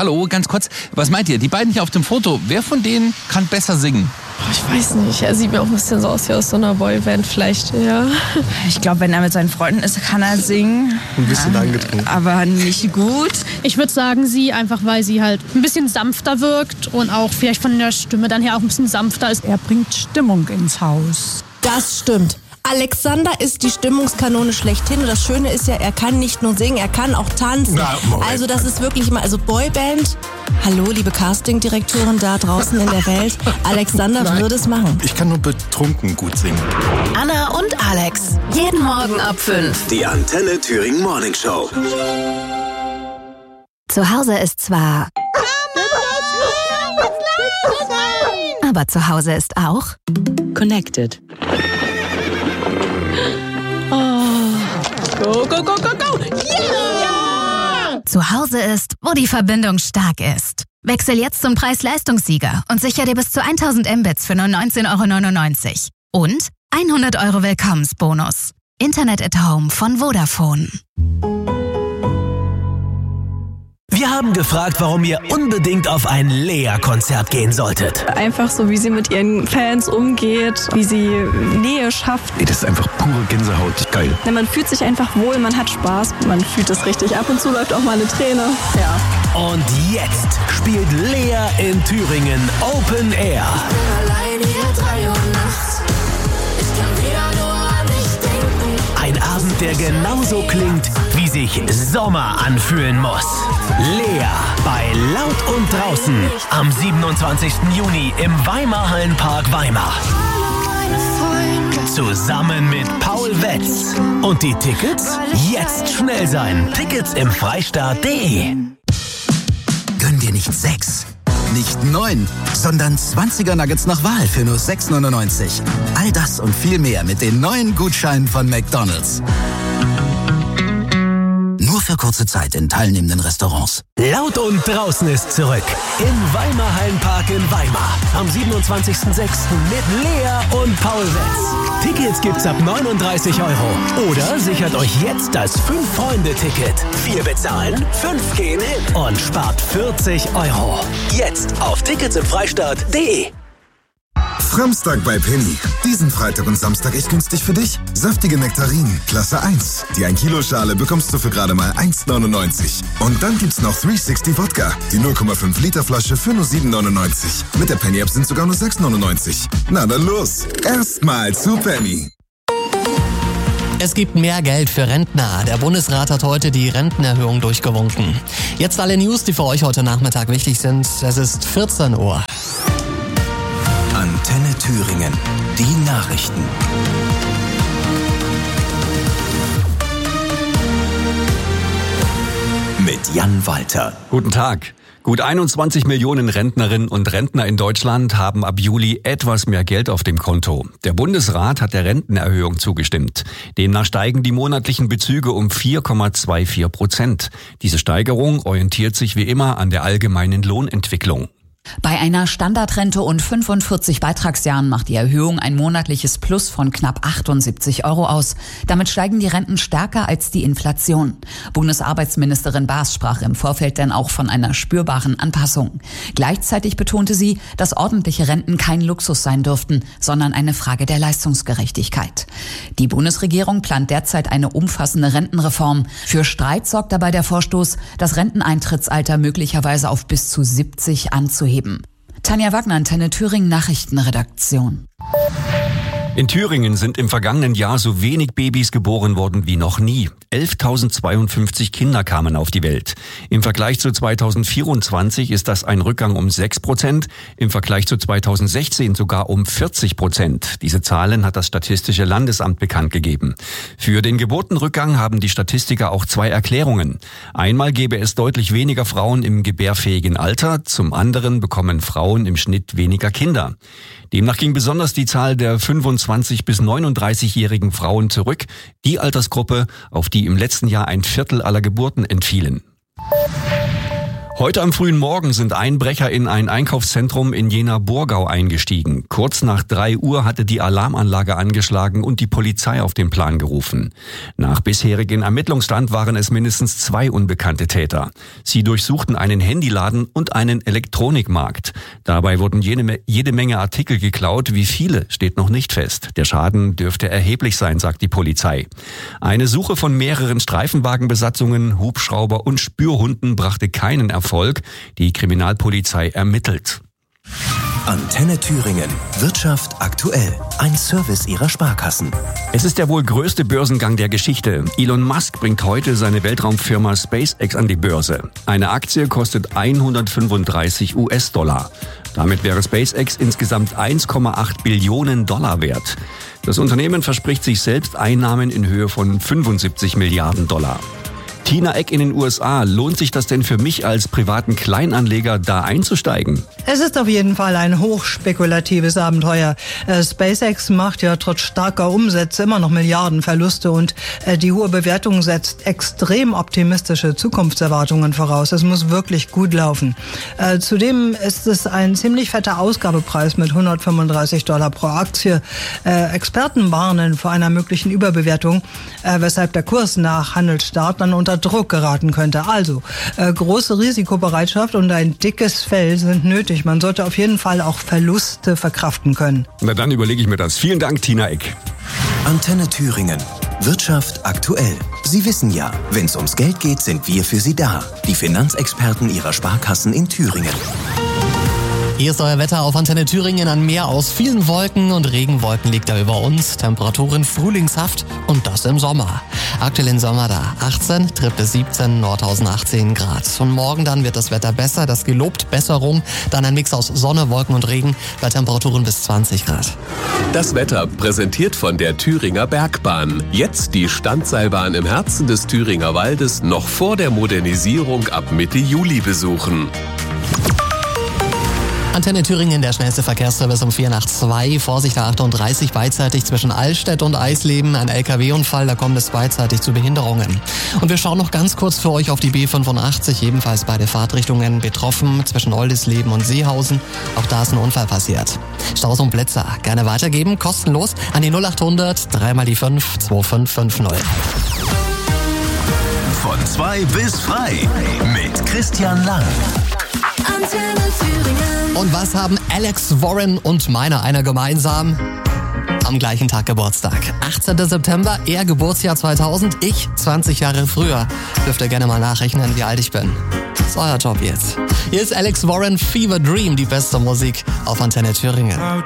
Hallo, ganz kurz. Was meint ihr? Die beiden hier auf dem Foto, wer von denen kann besser singen? Ich weiß nicht, er sieht mir auch ein bisschen so aus wie aus so einer Boyband vielleicht, ja. Ich glaube, wenn er mit seinen Freunden ist, kann er singen. Ein bisschen angetrunken. Aber nicht gut. Ich würde sagen, sie, einfach weil sie halt ein bisschen sanfter wirkt und auch vielleicht von der Stimme dann her auch ein bisschen sanfter ist. Er bringt Stimmung ins Haus. Das stimmt. Alexander ist die Stimmungskanone schlechthin und das Schöne ist ja, er kann nicht nur singen, er kann auch tanzen. Also das ist wirklich mal, also Boyband, hallo liebe Castingdirektoren da draußen in der Welt, Alexander würde es machen. Ich kann nur betrunken gut singen. Anna und Alex, jeden Morgen ab 5. Die Antenne Thüringen Morning Show. Zu Hause ist zwar... Aber zu Hause ist auch... Connected. Go, go, go, go, go! Yeah! Zu Hause ist, wo die Verbindung stark ist. Wechsel jetzt zum Preis-Leistungssieger und sicher dir bis zu 1000 Mbits für nur 19,99 € und 100 € Willkommensbonus. Internet at Home von Vodafone. Wir haben gefragt, warum ihr unbedingt auf ein Lea-Konzert gehen solltet. Einfach so, wie sie mit ihren Fans umgeht, wie sie Nähe schafft. Das ist einfach pure Gänsehaut. Geil. Man fühlt sich einfach wohl, man hat Spaß, man fühlt es richtig. Ab und zu läuft auch mal eine Träne. Ja. Und jetzt spielt Lea in Thüringen Open Air. Allein hier 3 Uhr nachts. Ich kann wieder nur an dich denken. Ein Abend, der genauso klingt, wie sich Sommer anfühlen muss. Lea bei Laut und Draußen am 27. Juni im Weimar Hallenpark Weimar. Zusammen mit Paul Wetz. Und die Tickets? Jetzt schnell sein. Tickets im Freistaat.de. Gönn dir nicht 6, nicht 9, sondern 20er Nuggets nach Wahl für nur 6,99 €. All das und viel mehr mit den neuen Gutscheinen von McDonald's. Nur für kurze Zeit in teilnehmenden Restaurants. Laut und Draußen ist zurück. Im Weimar Hallenpark in Weimar. Am 27.06. mit Lea und Paul Wetz. Tickets gibt's ab 39 €. Oder sichert euch jetzt das 5-Freunde-Ticket. 4 bezahlen, 5 gehen hin und spart 40 €. Jetzt auf ticketsimfreistaat.de. Framstag bei Penny. Diesen Freitag und Samstag echt günstig für dich. Saftige Nektarinen, Klasse 1. Die 1-Kilo-Schale bekommst du für gerade mal 1,99 €. Und dann gibt's noch 360 Wodka. Die 0,5 Liter Flasche für nur 7,99 €. Mit der Penny-App sind sogar nur 6,99 €. Na dann los. Erstmal zu Penny. Es gibt mehr Geld für Rentner. Der Bundesrat hat heute die Rentenerhöhung durchgewunken. Jetzt alle News, die für euch heute Nachmittag wichtig sind. Es ist 14 Uhr. Antenne Thüringen. Die Nachrichten. Mit Jan Walter. Guten Tag. Gut 21 Millionen Rentnerinnen und Rentner in Deutschland haben ab Juli etwas mehr Geld auf dem Konto. Der Bundesrat hat der Rentenerhöhung zugestimmt. Demnach steigen die monatlichen Bezüge um 4,24%. Diese Steigerung orientiert sich wie immer an der allgemeinen Lohnentwicklung. Bei einer Standardrente und 45 Beitragsjahren macht die Erhöhung ein monatliches Plus von knapp 78 € aus. Damit steigen die Renten stärker als die Inflation. Bundesarbeitsministerin Baas sprach im Vorfeld dann auch von einer spürbaren Anpassung. Gleichzeitig betonte sie, dass ordentliche Renten kein Luxus sein dürften, sondern eine Frage der Leistungsgerechtigkeit. Die Bundesregierung plant derzeit eine umfassende Rentenreform. Für Streit sorgt dabei der Vorstoß, das Renteneintrittsalter möglicherweise auf bis zu 70 anzuheben. Tanja Wagner, Antenne Thüringen Nachrichtenredaktion. In Thüringen sind im vergangenen Jahr so wenig Babys geboren worden wie noch nie. 11.052 Kinder kamen auf die Welt. Im Vergleich zu 2024 ist das ein Rückgang um 6%, im Vergleich zu 2016 sogar um 40%. Diese Zahlen hat das Statistische Landesamt bekannt gegeben. Für den Geburtenrückgang haben die Statistiker auch 2 Erklärungen. Einmal gäbe es deutlich weniger Frauen im gebärfähigen Alter, zum anderen bekommen Frauen im Schnitt weniger Kinder. Demnach ging besonders die Zahl der 25- bis 39-jährigen Frauen zurück, die Altersgruppe, auf die im letzten Jahr 1/4 aller Geburten entfielen. Heute am frühen Morgen sind Einbrecher in ein Einkaufszentrum in Jena-Burgau eingestiegen. Kurz nach 3 Uhr hatte die Alarmanlage angeschlagen und die Polizei auf den Plan gerufen. Nach bisherigem Ermittlungsstand waren es mindestens 2 unbekannte Täter. Sie durchsuchten einen Handyladen und einen Elektronikmarkt. Dabei wurden jede Menge Artikel geklaut. Wie viele, steht noch nicht fest. Der Schaden dürfte erheblich sein, sagt die Polizei. Eine Suche von mehreren Streifenwagenbesatzungen, Hubschrauber und Spürhunden brachte keinen Erfolg. Die Kriminalpolizei ermittelt. Antenne Thüringen. Wirtschaft aktuell. Ein Service Ihrer Sparkassen. Es ist der wohl größte Börsengang der Geschichte. Elon Musk bringt heute seine Weltraumfirma SpaceX an die Börse. Eine Aktie kostet 135 US-Dollar. Damit wäre SpaceX insgesamt 1,8 Billionen Dollar wert. Das Unternehmen verspricht sich selbst Einnahmen in Höhe von 75 Milliarden Dollar. Tina Eck in den USA. Lohnt sich das denn für mich als privaten Kleinanleger, da einzusteigen? Es ist auf jeden Fall ein hochspekulatives Abenteuer. SpaceX macht ja trotz starker Umsätze immer noch Milliardenverluste und die hohe Bewertung setzt extrem optimistische Zukunftserwartungen voraus. Es muss wirklich gut laufen. Zudem ist es ein ziemlich fetter Ausgabepreis mit 135 Dollar pro Aktie. Experten warnen vor einer möglichen Überbewertung, weshalb der Kurs nach Handelsstart dann unter Druck geraten könnte. Also, große Risikobereitschaft und ein dickes Fell sind nötig. Man sollte auf jeden Fall auch Verluste verkraften können. Na dann überlege ich mir das. Vielen Dank, Tina Eck. Antenne Thüringen. Wirtschaft aktuell. Sie wissen ja, wenn es ums Geld geht, sind wir für Sie da. Die Finanzexperten Ihrer Sparkassen in Thüringen. Hier ist euer Wetter auf Antenne Thüringen. Ein Meer aus vielen Wolken und Regenwolken liegt da über uns. Temperaturen frühlingshaft und das im Sommer. Aktuell im Sommer da 18, Tripp bis 17, Nordhausen 18 Grad. Und morgen dann wird das Wetter besser, das gelobt Besserung. Dann ein Mix aus Sonne, Wolken und Regen bei Temperaturen bis 20 Grad. Das Wetter präsentiert von der Thüringer Bergbahn. Jetzt die Standseilbahn im Herzen des Thüringer Waldes noch vor der Modernisierung ab Mitte Juli besuchen. Antenne Thüringen, der schnellste Verkehrsservice um 4 nach 2. Vorsicht A38 beidseitig zwischen Allstedt und Eisleben. Ein LKW-Unfall, da kommt es beidseitig zu Behinderungen. Und wir schauen noch ganz kurz für euch auf die B85, ebenfalls beide Fahrtrichtungen betroffen, zwischen Oldisleben und Seehausen. Auch da ist ein Unfall passiert. Staus und Blitzer gerne weitergeben, kostenlos an die 0800 3 mal die 5 2550. Von 2 bis frei mit Christian Lang. Antenne Thüringen. Und was haben Alex Warren und einer gemeinsam? Am gleichen Tag Geburtstag. 18. September, er Geburtsjahr 2000, ich 20 Jahre früher. Dürft ihr gerne mal nachrechnen, wie alt ich bin. Das ist euer Job jetzt. Hier ist Alex Warren, Fever Dream, die beste Musik auf Antenne Thüringen.